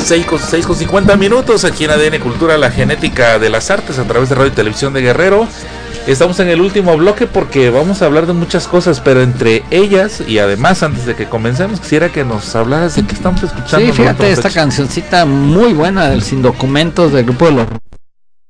6 con 50 minutos aquí en ADN Cultura, la genética de las artes, a través de Radio y Televisión de Guerrero. Estamos en el último bloque porque vamos a hablar de muchas cosas, pero entre ellas, y además antes de que comencemos, quisiera que nos hablaras de qué estamos escuchando. Sí, fíjate, esta cancioncita muy buena del Sin Documentos del grupo de los